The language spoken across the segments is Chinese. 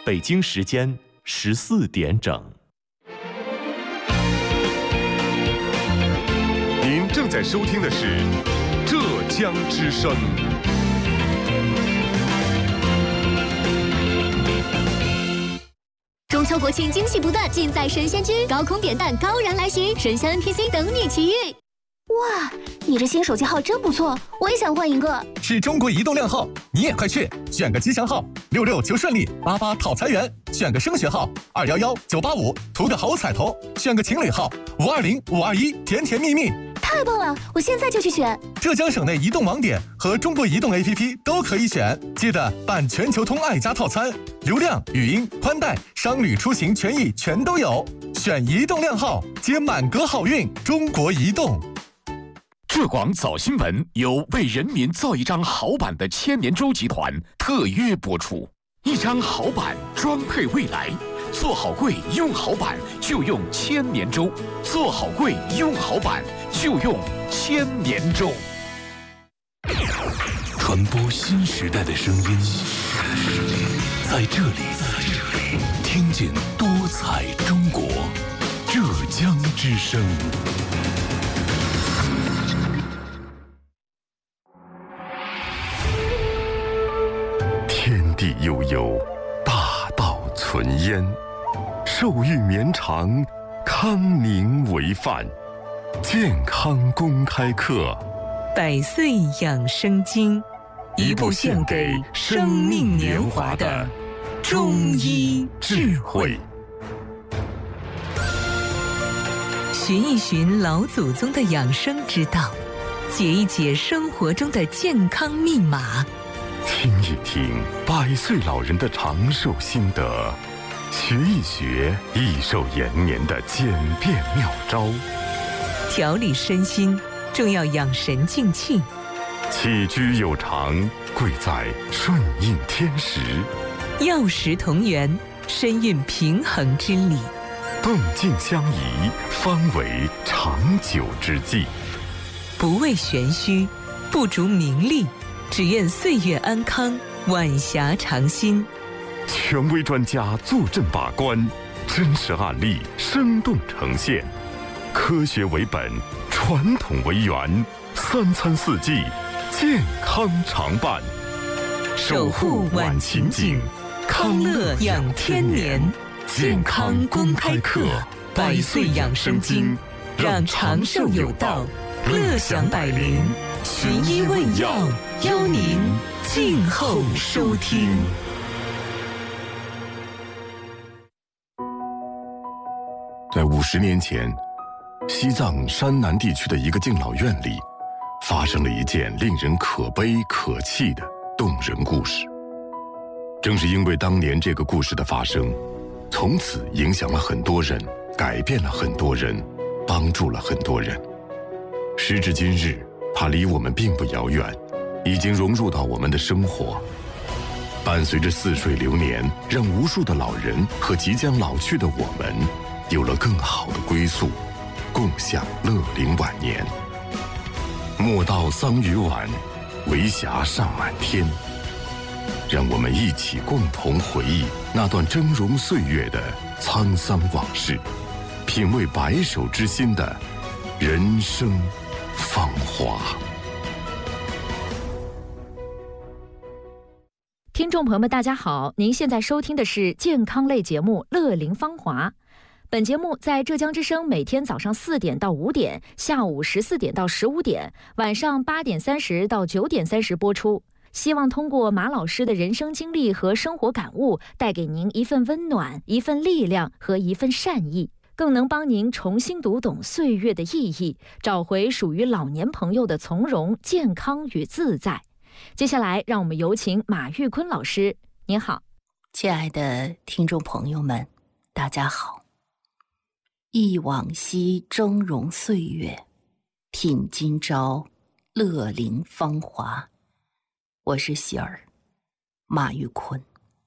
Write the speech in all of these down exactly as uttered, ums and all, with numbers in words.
北京时间十四点整。 您正在收听的是浙江之声。 中秋国庆惊喜不断，尽在神仙居，高空点弹，高燃来袭，神仙 N P C 等你奇遇。哇，你这新手机号真不错，我也想换一个。 是中国移动靓号，你也快去选个吉祥号，六六求顺利，八八讨财源；选个升学号，二幺幺九八五，图个好彩头；选个情侣号，五二零五二一，甜甜蜜蜜。 太棒了，我现在就去选。 浙江省内移动网点和中国移动 A P P 都可以选，记得办全球通爱家套餐，流量、语音、宽带、商旅出行权益全都有。选移动靓号，接满格好运。中国移动。 浙广早新闻由为人民造一张好版的千年舟集团特约播出，一张好版装配未来。做好柜用好版就用千年舟，做好柜用好版就用千年舟。传播新时代的声音，在这里听见多彩中国。浙江之声。 天地悠悠，大道存焉，寿育绵长，康宁为范。健康公开课， 百岁养生经，一部献给生命年华的中医智慧。寻一寻老祖宗的养生之道，解一解生活中的健康密码， 听一听百岁老人的长寿心得，学一学益寿延年的简便妙招。 调理身心，正要养神静气。 起居有常，贵在顺应天时。 药食同源，深蕴平衡之理。 动静相宜，方为长久之计。 不为玄虚，不逐名利，只愿岁月安康，晚霞长新。 权威专家坐镇把关，真实案例生动呈现，科学为本，传统为源，三餐四季健康常伴， 守护晚晴景，康乐养天年。健康公开课，百岁养生经，让长寿有道，乐享百龄。寻医问药，邀您静候收听。 在五十年前，西藏山南地区的一个敬老院里，发生了一件令人可悲可泣的动人故事。正是因为当年这个故事的发生，从此影响了很多人，改变了很多人，帮助了很多人。时至今日，它离我们并不遥远，已经融入到我们的生活，伴随着似水流年，让无数的老人和即将老去的我们有了更好的归宿，共享乐龄晚年。莫道桑榆晚，为霞尚满天。让我们一起共同回忆那段峥嵘岁月的沧桑往事，品味白首之心的人生芳华。 听众朋友们大家好，您现在收听的是健康类节目《乐龄芳华》。本节目在浙江之声每天早上四点到五点，下午十四点到十五点，晚上八点三十到九点三十播出。希望通过马老师的人生经历和生活感悟，带给您一份温暖、一份力量和一份善意，更能帮您重新读懂岁月的意义，找回属于老年朋友的从容、健康与自在。接下来，让我们有请马玉坤老师。您好， 亲爱的听众朋友们，大家好。忆往昔峥嵘岁月，品今朝乐龄芳华。我是喜儿，马玉坤。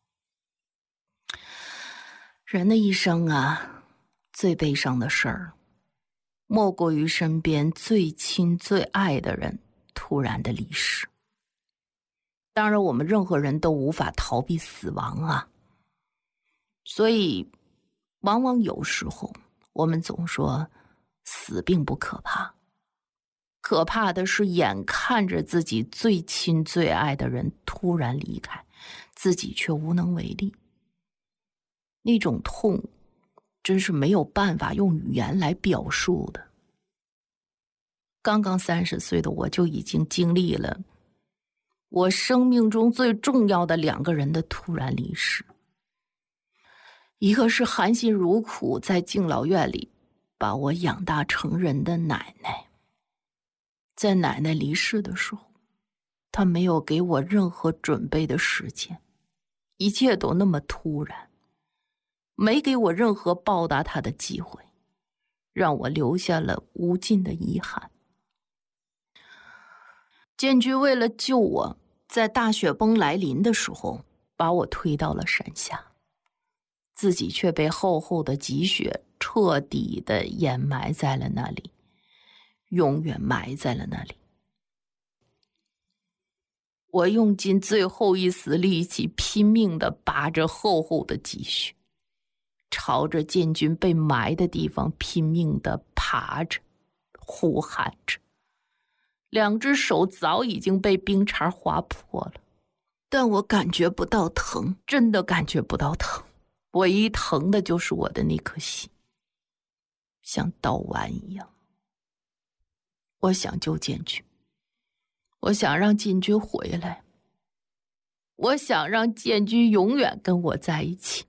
人的一生啊，最悲伤的事儿，莫过于身边最亲最爱的人突然的离世。当然，我们任何人都无法逃避死亡啊。 所以往往有时候我们总说死并不可怕，可怕的是眼看着自己最亲最爱的人突然离开，自己却无能为力。那种痛真是没有办法用语言来表述的。刚刚三十岁的我就已经经历了我生命中最重要的两个人的突然离世。一个是含辛茹苦在敬老院里把我养大成人的奶奶，在奶奶离世的时候，她没有给我任何准备的时间，一切都那么突然，没给我任何报答她的机会，让我留下了无尽的遗憾。建军为了救我，在大雪崩来临的时候把我推到了山下，自己却被厚厚的积雪彻底的掩埋在了那里，永远埋在了那里。我用尽最后一丝力气，拼命地拔着厚厚的积雪，朝着建军被埋的地方拼命地爬着，呼喊着。两只手早已经被冰碴划破了，但我感觉不到疼，真的感觉不到疼。唯一疼的就是我的那颗心，像刀剜一样。我想救建军，我想让建军回来，我想让建军永远跟我在一起。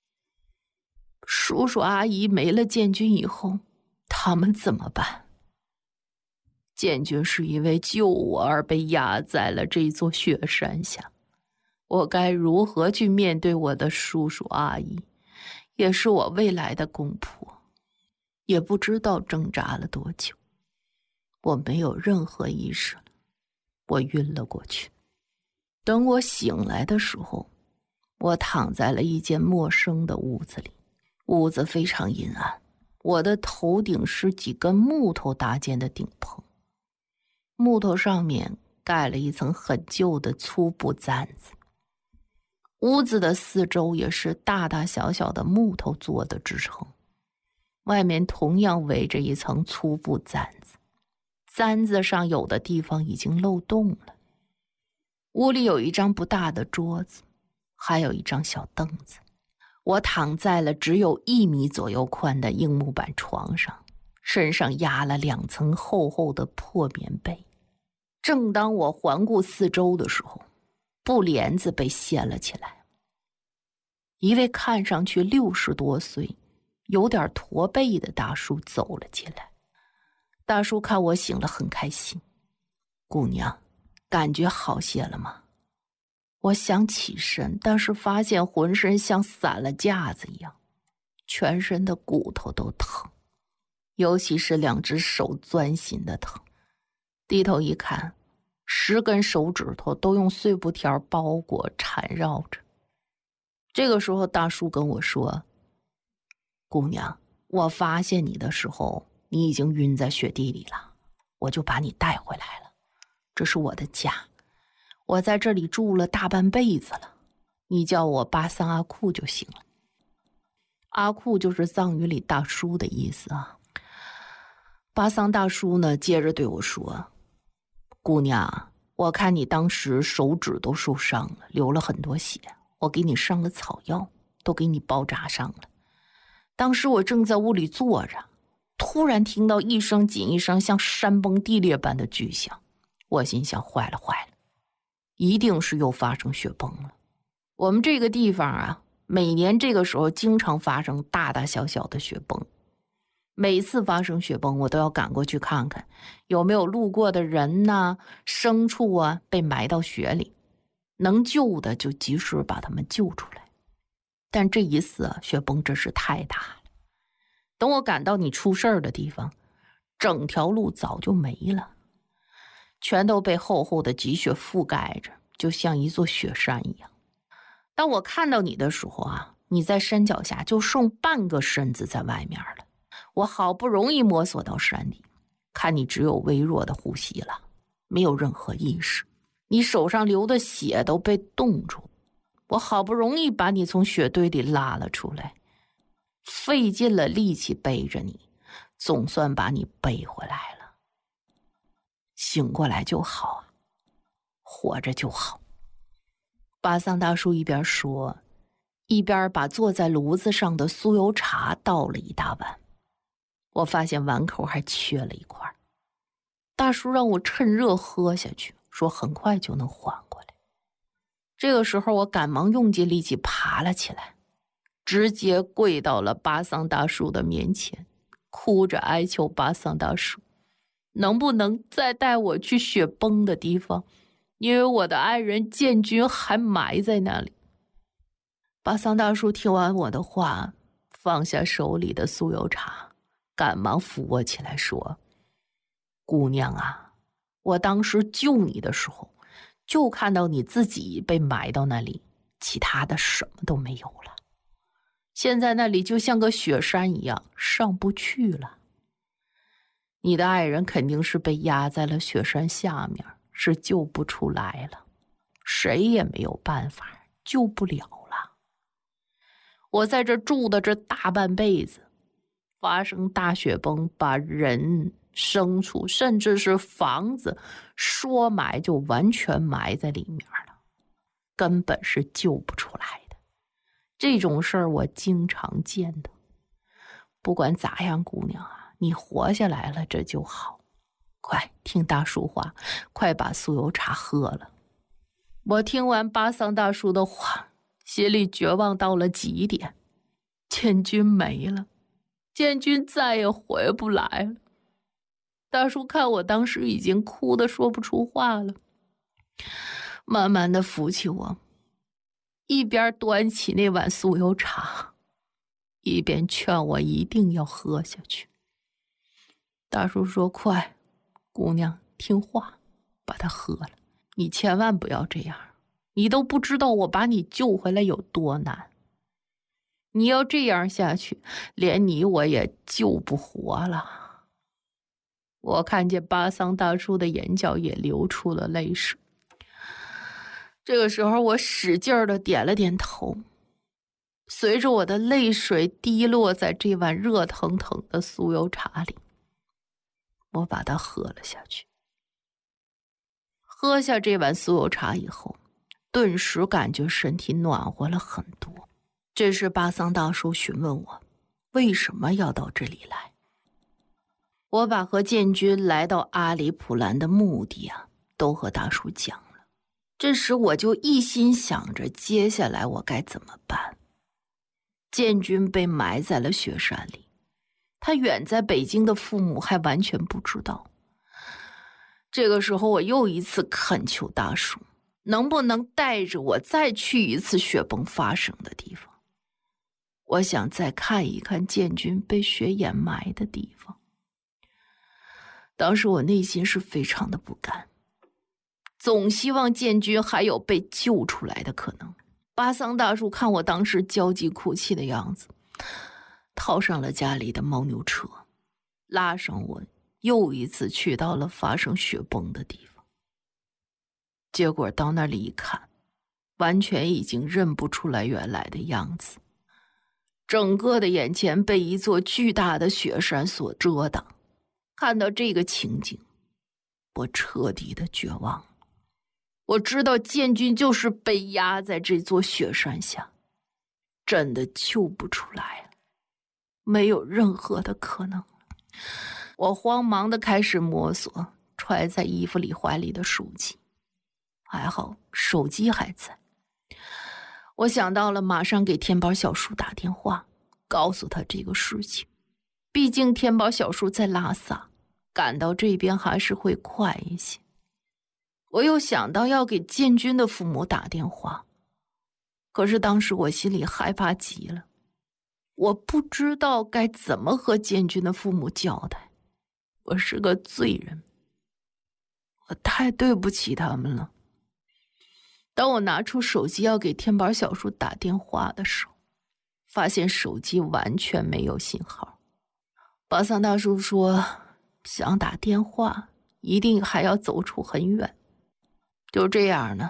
叔叔阿姨没了建军以后，他们怎么办？建军是因为救我而被压在了这座雪山下，我该如何去面对我的叔叔阿姨，也是我未来的公婆？也不知道挣扎了多久，我没有任何意识了，我晕了过去。等我醒来的时候，我躺在了一间陌生的屋子里，屋子非常阴暗，我的头顶是几根木头搭建的顶棚，木头上面盖了一层很旧的粗布毡子，屋子的四周也是大大小小的木头做的支撑，外面同样围着一层粗布毡子，毡子上有的地方已经漏洞了。屋里有一张不大的桌子，还有一张小凳子。我躺在了只有一米左右宽的硬木板床上，身上压了两层厚厚的破棉被。正当我环顾四周的时候，布帘子被掀了起来，一位看上去六十多岁有点驼背的大叔走了进来。大叔看我醒了很开心，姑娘，感觉好些了吗？我想起身，但是发现浑身像散了架子一样，全身的骨头都疼，尤其是两只手钻心的疼。低头一看，十根手指头都用碎布条包裹缠绕着。这个时候大叔跟我说，姑娘，我发现你的时候你已经晕在雪地里了，我就把你带回来了，这是我的家，我在这里住了大半辈子了，你叫我巴桑阿库就行了。阿库就是藏语里大叔的意思啊。巴桑大叔呢，接着对我说，姑娘，我看你当时手指都受伤了，流了很多血，我给你上了草药，都给你包扎上了。当时我正在屋里坐着，突然听到一声紧一声像山崩地裂般的巨响，我心想坏了坏了，一定是又发生雪崩了。我们这个地方啊，每年这个时候经常发生大大小小的雪崩，每次发生雪崩我都要赶过去看看有没有路过的人呐、牲畜啊被埋到雪里，能救的就及时把他们救出来。但这一次啊，雪崩真是太大了，等我赶到你出事儿的地方，整条路早就没了，全都被厚厚的积雪覆盖着，就像一座雪山一样。当我看到你的时候啊，你在山脚下就剩半个身子在外面了。我好不容易摸索到山里，看你只有微弱的呼吸了，没有任何意识，你手上流的血都被冻住。 我好不容易把你从雪堆里拉了出来，费尽了力气背着你，总算把你背回来了。醒过来就好啊，活着就好。巴桑大叔一边说，一边把坐在炉子上的酥油茶倒了一大碗。我发现碗口还缺了一块，大叔让我趁热喝下去，说很快就能缓过来。这个时候我赶忙用尽力气爬了起来，直接跪到了巴桑大叔的面前，哭着哀求巴桑大叔能不能再带我去雪崩的地方，因为我的爱人建军还埋在那里。巴桑大叔听完我的话，放下手里的酥油茶，赶忙扶我起来说，姑娘啊，我当时救你的时候就看到你自己被埋到那里，其他的什么都没有了。现在那里就像个雪山一样，上不去了。你的爱人肯定是被压在了雪山下面，是救不出来了，谁也没有办法，救不了了。我在这住的这大半辈子，发生大雪崩，把人、牲畜，甚至是房子说埋就完全埋在里面了，根本是救不出来的。这种事儿我经常见的。不管咋样，姑娘啊，你活下来了，这就好。快听大叔话，快把酥油茶喝了。我听完巴桑大叔的话，心里绝望到了极点。建军没了，建军再也回不来了。大叔看我当时已经哭得说不出话了，慢慢的扶起我，一边端起那碗酥油茶，一边劝我一定要喝下去。大叔说，快，姑娘听话，把它喝了，你千万不要这样，你都不知道我把你救回来有多难，你要这样下去，连你我也救不活了。我看见巴桑大叔的眼角也流出了泪水，这个时候我使劲儿的点了点头，随着我的泪水滴落在这碗热腾腾的酥油茶里，我把它喝了下去。喝下这碗酥油茶以后，顿时感觉身体暖和了很多。这时巴桑大叔询问我为什么要到这里来。我把和建军来到阿里普兰的目的啊，都和大叔讲了。这时我就一心想着接下来我该怎么办。建军被埋在了雪山里，他远在北京的父母还完全不知道。这个时候我又一次恳求大叔，能不能带着我再去一次雪崩发生的地方，我想再看一看建军被雪掩埋的地方。当时我内心是非常的不甘，总希望建军还有被救出来的可能。巴桑大叔看我当时焦急哭泣的样子，套上了家里的牦牛车，拉上我又一次去到了发生雪崩的地方。结果到那里一看，完全已经认不出来原来的样子，整个的眼前被一座巨大的雪山所遮挡。看到这个情景，我彻底的绝望了。我知道建军就是被压在这座雪山下，真的救不出来了，没有任何的可能。我慌忙的开始摸索揣在衣服里怀里的手机，还好手机还在。我想到了马上给天宝小叔打电话，告诉他这个事情。毕竟天宝小叔在拉萨，赶到这边还是会快一些。我又想到要给建军的父母打电话，可是当时我心里害怕极了，我不知道该怎么和建军的父母交代。我是个罪人，我太对不起他们了。当我拿出手机要给天宝小叔打电话的时候，发现手机完全没有信号。巴桑大叔说，想打电话一定还要走出很远。就这样呢，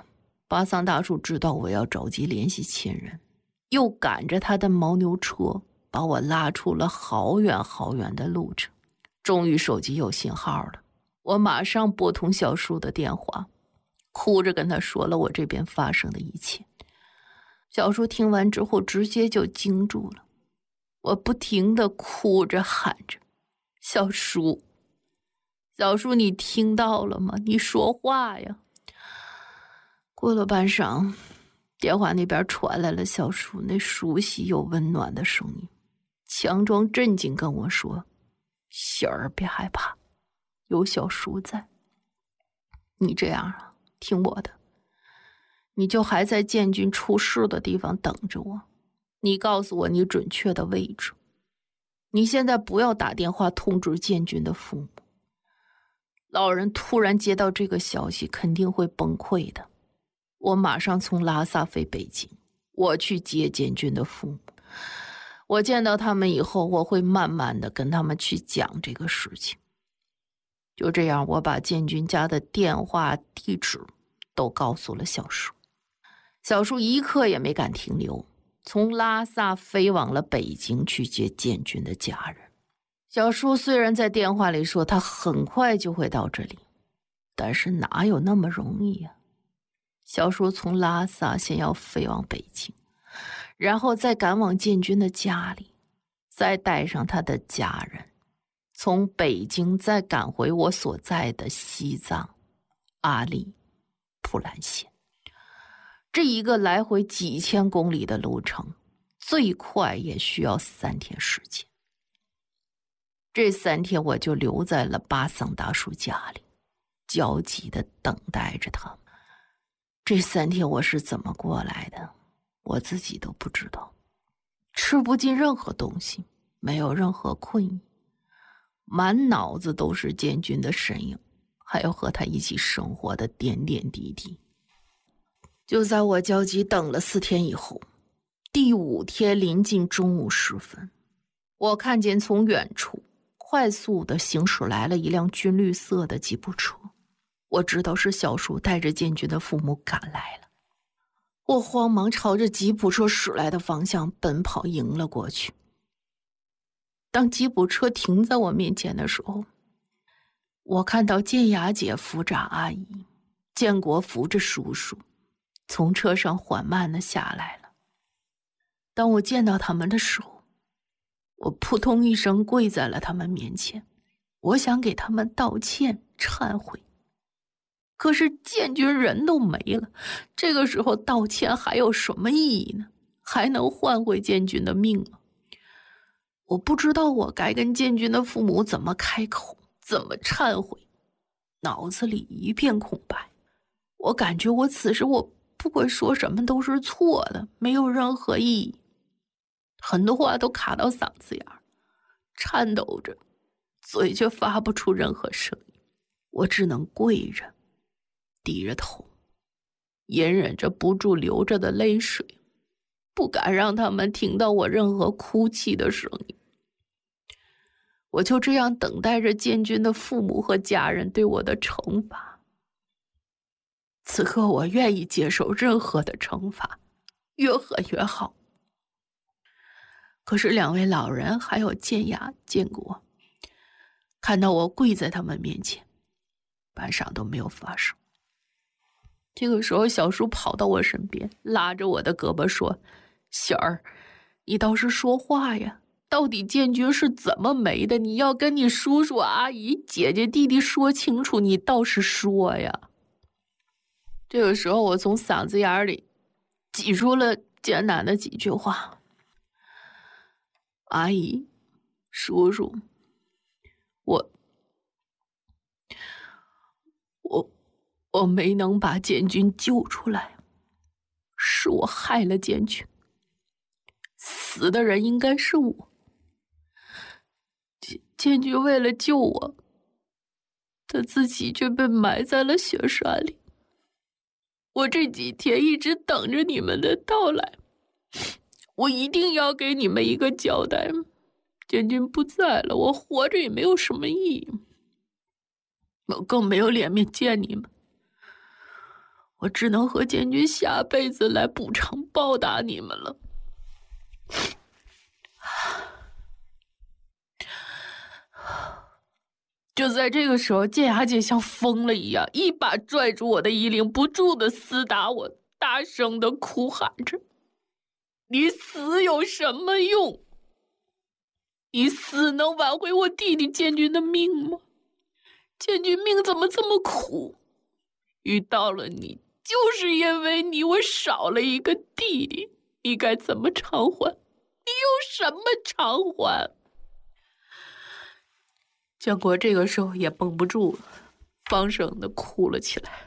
巴桑大叔知道我要着急联系亲人，又赶着他的牦牛车把我拉出了好远好远的路程。终于手机有信号了，我马上拨通小叔的电话，哭着跟他说了我这边发生的一切。小叔听完之后直接就惊住了，我不停地哭着喊着：小叔，小叔，你听到了吗？你说话呀！过了半晌，电话那边传来了小叔那熟悉又温暖的声音，强装镇静跟我说：喜儿，别害怕，有小叔在。你这样啊，听我的，你就还在建军出事的地方等着我，你告诉我你准确的位置。你现在不要打电话通知建军的父母，老人突然接到这个消息肯定会崩溃的。我马上从拉萨飞北京，我去接建军的父母。我见到他们以后，我会慢慢的跟他们去讲这个事情。就这样，我把建军家的电话地址都告诉了小叔。小叔一刻也没敢停留，从拉萨飞往了北京去接建军的家人。小叔虽然在电话里说他很快就会到这里，但是哪有那么容易啊？小叔从拉萨先要飞往北京，然后再赶往建军的家里，再带上他的家人，从北京再赶回我所在的西藏阿里普兰县。这一个来回几千公里的路程，最快也需要三天时间。这三天我就留在了巴桑大叔家里，焦急地等待着他。这三天我是怎么过来的，我自己都不知道。吃不进任何东西，没有任何困意，满脑子都是建军的身影，还有和他一起生活的点点滴滴。就在我焦急等了四天以后，第五天临近中午时分，我看见从远处快速地行驶来了一辆军绿色的吉普车。我知道是小叔带着建军的父母赶来了，我慌忙朝着吉普车驶来的方向奔跑，迎了过去。当吉普车停在我面前的时候，我看到建雅姐扶着阿姨，建国扶着叔叔，从车上缓慢地下来了。当我见到他们的时候，我扑通一声跪在了他们面前，我想给他们道歉忏悔。可是建军人都没了，这个时候道歉还有什么意义呢？还能换回建军的命吗？我不知道我该跟建军的父母怎么开口，怎么忏悔，脑子里一片空白。我感觉我此时我不管说什么都是错的，没有任何意义，很多话都卡到嗓子眼儿，颤抖着，嘴却发不出任何声音。我只能跪着，低着头，隐忍着不住流着的泪水，不敢让他们听到我任何哭泣的声音。我就这样等待着建军的父母和家人对我的惩罚。此刻我愿意接受任何的惩罚，越狠越好。可是两位老人还有建雅、建国看到我跪在他们面前，半晌都没有发声。这个时候小叔跑到我身边，拉着我的胳膊说：喜儿，你倒是说话呀，到底建军是怎么没的？你要跟你叔叔阿姨姐姐弟弟说清楚，你倒是说呀。这个时候我从嗓子眼里挤出了艰难的几句话：阿姨，叔叔，我我我没能把建军救出来，是我害了建军，死的人应该是我。建建军为了救我，他自己却被埋在了雪山里。我这几天一直等着你们的到来，我一定要给你们一个交代。建军不在了，我活着也没有什么意义，我更没有脸面见你们。 我只能和建军下辈子来补偿报答你们了。就在这个时候，建雅姐像疯了一样，一把拽住我的衣领，不住的厮打我，大声的哭喊着：“你死有什么用？你死能挽回我弟弟建军的命吗？建军命怎么这么苦？遇到了你，就是因为你，我少了一个弟弟，你该怎么偿还？你用什么偿还？”建国这个时候也绷不住了，放声的哭了起来。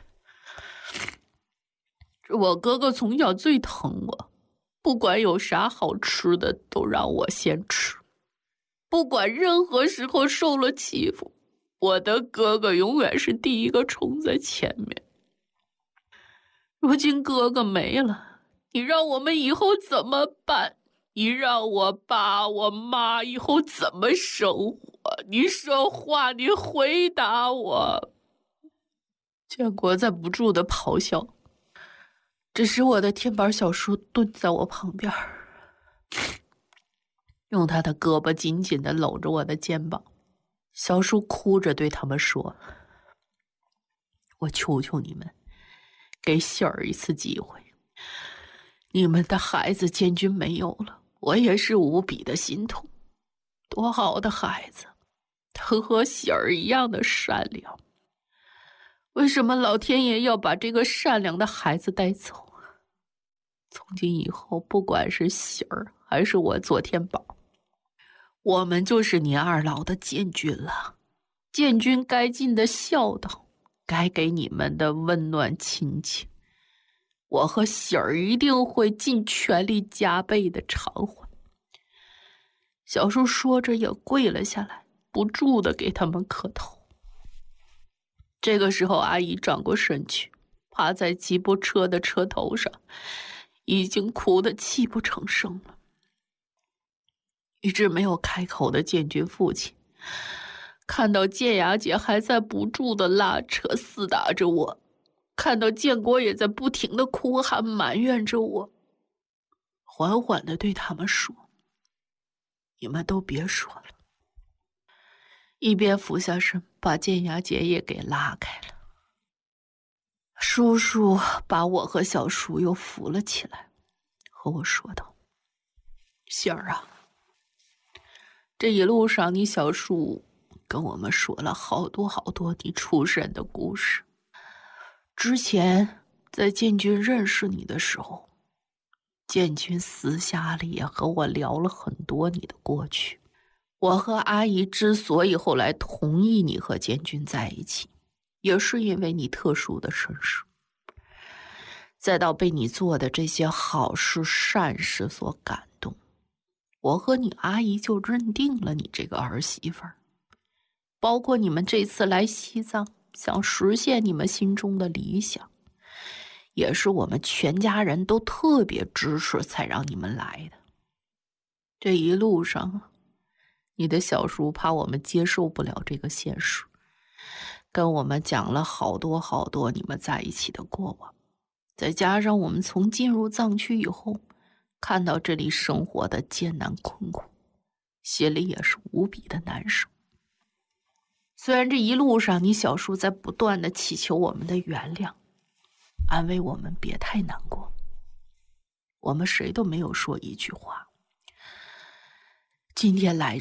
我哥哥从小最疼我，不管有啥好吃的都让我先吃，不管任何时候受了欺负，我的哥哥永远是第一个冲在前面。如今哥哥没了，你让我们以后怎么办？你让我爸我妈以后怎么生活？你说话，你回答我。建国在不住的咆哮，这时我的天板小叔蹲在我旁边，用他的胳膊紧紧地搂着我的肩膀。小叔哭着对他们说：“我求求你们，给喜儿一次机会。你们的孩子建军没有了，我也是无比的心痛。多好的孩子，他和喜儿一样的善良，为什么老天爷要把这个善良的孩子带走？从今以后，不管是喜儿还是我左天宝，我们就是你二老的建军了。建军该尽的孝道，该给你们的温暖亲情，我和喜儿一定会尽全力加倍的偿还。”小叔说着也跪了下来，不住的给他们磕头。这个时候，阿姨转过身去，趴在吉普车的车头上，已经哭得泣不成声了。一直没有开口的建军父亲看到建雅姐还在不住的拉扯厮打着我，看到建国也在不停的哭喊埋怨着我，缓缓的对他们说：“你们都别说了。”一边俯下身把建雅姐也给拉开了。叔叔把我和小叔又扶了起来，和我说道：“喜儿啊，这一路上你小叔跟我们说了好多好多你出身的故事。之前在建军认识你的时候，建军私下里也和我聊了很多你的过去。我和阿姨之所以后来同意你和建军在一起，也是因为你特殊的身世，再到被你做的这些好事善事所感动，我和你阿姨就认定了你这个儿媳妇儿。包括你们这次来西藏，想实现你们心中的理想，也是我们全家人都特别支持才让你们来的。这一路上，你的小叔怕我们接受不了这个现实，跟我们讲了好多好多你们在一起的过往，再加上我们从进入藏区以后，看到这里生活的艰难困苦，心里也是无比的难受。虽然这一路上你小叔在不断的祈求我们的原谅，安慰我们别太难过，我们谁都没有说一句话。今天来